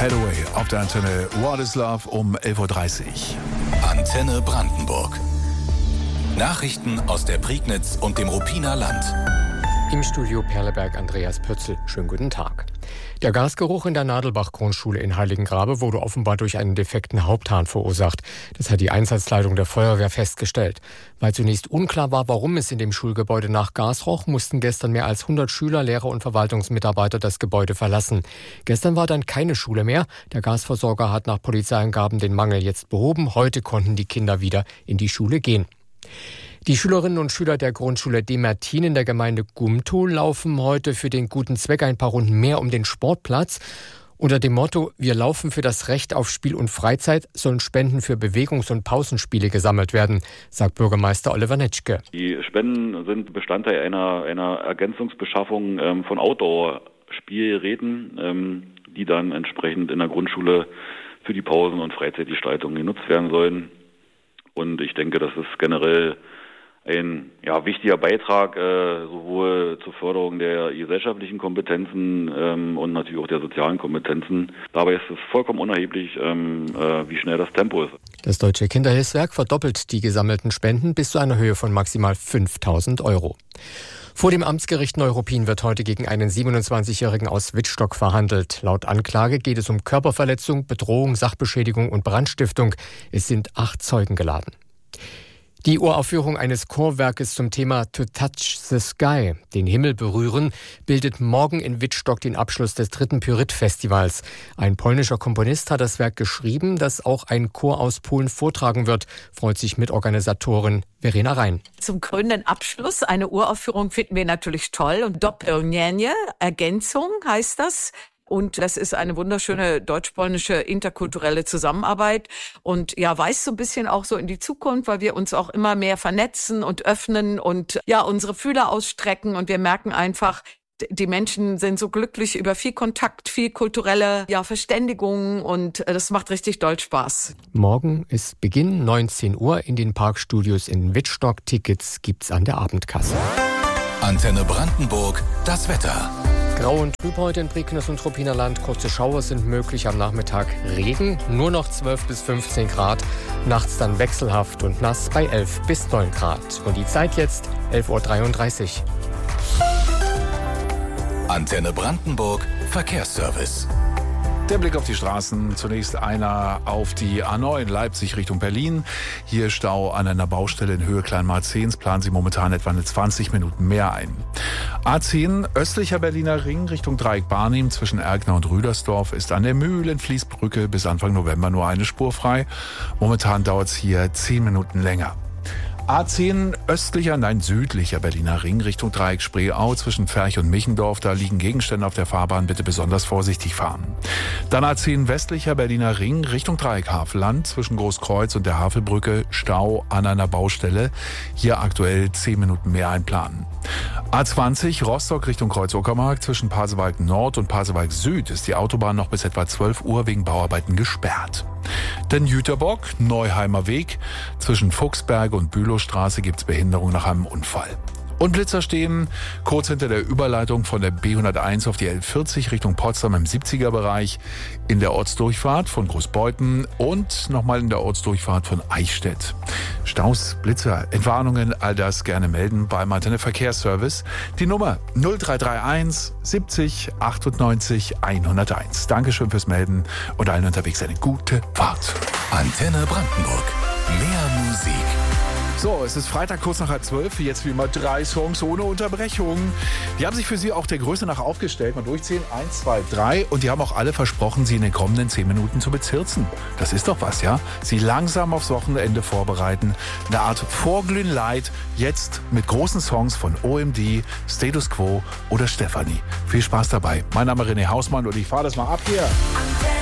Hathaway auf der Antenne What is Love um 11.30 Uhr. Antenne Brandenburg. Nachrichten aus der Prignitz und dem Ruppiner Land. Im Studio Perleberg Andreas Pötzl. Schönen guten Tag. Der Gasgeruch in der Nadelbach-Grundschule in Heiligengrabe wurde offenbar durch einen defekten Haupthahn verursacht. Das hat die Einsatzleitung der Feuerwehr festgestellt. Weil zunächst unklar war, warum es in dem Schulgebäude nach Gas roch, mussten gestern mehr als 100 Schüler, Lehrer und Verwaltungsmitarbeiter das Gebäude verlassen. Gestern war dann keine Schule mehr. Der Gasversorger hat nach Polizeiangaben den Mangel jetzt behoben. Heute konnten die Kinder wieder in die Schule gehen. Die Schülerinnen und Schüler der Grundschule Demertin in der Gemeinde Gumtow laufen heute für den guten Zweck ein paar Runden mehr um den Sportplatz. Unter dem Motto „Wir laufen für das Recht auf Spiel und Freizeit" sollen Spenden für Bewegungs- und Pausenspiele gesammelt werden, sagt Bürgermeister Oliver Netschke. Die Spenden sind Bestandteil einer Ergänzungsbeschaffung von Outdoor-Spielgeräten, die dann entsprechend in der Grundschule für die Pausen- und Freizeitgestaltung genutzt werden sollen. Und ich denke, das ist generell ein wichtiger Beitrag sowohl zur Förderung der gesellschaftlichen Kompetenzen und natürlich auch der sozialen Kompetenzen. Dabei ist es vollkommen unerheblich, wie schnell das Tempo ist. Das Deutsche Kinderhilfswerk verdoppelt die gesammelten Spenden bis zu einer Höhe von maximal 5.000 €. Vor dem Amtsgericht Neuruppin wird heute gegen einen 27-Jährigen aus Wittstock verhandelt. Laut Anklage geht es um Körperverletzung, Bedrohung, Sachbeschädigung und Brandstiftung. Es sind 8 Zeugen geladen. Die Uraufführung eines Chorwerkes zum Thema To Touch the Sky, den Himmel berühren, bildet morgen in Wittstock den Abschluss des 3. Pyrit-Festivals. Ein polnischer Komponist hat das Werk geschrieben, das auch ein Chor aus Polen vortragen wird, freut sich Mitorganisatorin Verena Rhein. Zum krönenden Abschluss eine Uraufführung finden wir natürlich toll. Und Doppelnienie, Ergänzung heißt das. Und das ist eine wunderschöne deutsch-polnische interkulturelle Zusammenarbeit und weist so ein bisschen auch so in die Zukunft, weil wir uns auch immer mehr vernetzen und öffnen und unsere Fühler ausstrecken und wir merken einfach, die Menschen sind so glücklich über viel Kontakt, viel kulturelle Verständigung und das macht richtig doll Spaß. Morgen ist Beginn 19 Uhr in den Parkstudios in Wittstock. Tickets gibt's an der Abendkasse. Antenne Brandenburg, das Wetter. Grau und trüb heute in Prignitz und Ruppiner Land. Kurze Schauer sind möglich, am Nachmittag Regen. Nur noch 12 bis 15 Grad. Nachts dann wechselhaft und nass bei 11 bis 9 Grad. Und die Zeit jetzt 11.33 Uhr. Antenne Brandenburg, Verkehrsservice. Der Blick auf die Straßen. Zunächst einer auf die A9 Leipzig Richtung Berlin. Hier Stau an einer Baustelle in Höhe Kleinmarzens. Planen Sie momentan etwa 20 Minuten mehr ein. A10 östlicher Berliner Ring Richtung Dreieck Barnim zwischen Erkner und Rüdersdorf ist an der Mühlen-Fließbrücke bis Anfang November nur eine Spur frei. Momentan dauert es hier 10 Minuten länger. A10 südlicher Berliner Ring Richtung Dreieck Spreeau zwischen Ferch und Michendorf. Da liegen Gegenstände auf der Fahrbahn, bitte besonders vorsichtig fahren. Dann A10 westlicher Berliner Ring Richtung Dreieck Havelland zwischen Großkreuz und der Havelbrücke. Stau an einer Baustelle. Hier aktuell 10 Minuten mehr einplanen. A20 Rostock Richtung Kreuz-Uckermark zwischen Pasewalk Nord und Pasewalk Süd ist die Autobahn noch bis etwa 12 Uhr wegen Bauarbeiten gesperrt. Denn Jüterbock, Neuheimer Weg, zwischen Fuchsberge und Bülowstraße gibt's Behinderung nach einem Unfall. Und Blitzer stehen kurz hinter der Überleitung von der B101 auf die L40 Richtung Potsdam im 70er-Bereich, in der Ortsdurchfahrt von Großbeuthen und nochmal in der Ortsdurchfahrt von Eichstätt. Staus, Blitzer, Entwarnungen, all das gerne melden beim Antenne Verkehrsservice. Die Nummer 0331 70 98 101. Dankeschön fürs Melden und allen unterwegs eine gute Fahrt. Antenne Brandenburg. Mehr Musik. So, es ist Freitag kurz nach 11:30, jetzt wie immer 3 Songs ohne Unterbrechung. Die haben sich für Sie auch der Größe nach aufgestellt. Mal durchzählen, 1, 2, 3. Und die haben auch alle versprochen, Sie in den kommenden 10 Minuten zu bezirzen. Das ist doch was, ja? Sie langsam aufs Wochenende vorbereiten. Eine Art Vorglühen Light, jetzt mit großen Songs von OMD, Status Quo oder Stefanie. Viel Spaß dabei. Mein Name ist René Hausmann und ich fahre das mal ab hier.